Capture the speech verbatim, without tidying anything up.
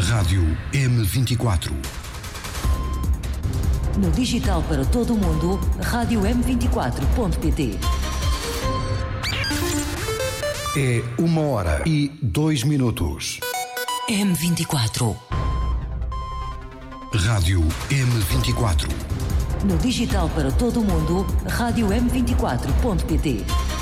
Rádio M vinte e quatro. No digital para todo o mundo, rádio m vinte e quatro ponto pt. É uma hora e dois minutos. M vinte e quatro. Rádio M vinte e quatro. No digital para todo o mundo, rádio m vinte e quatro ponto pt.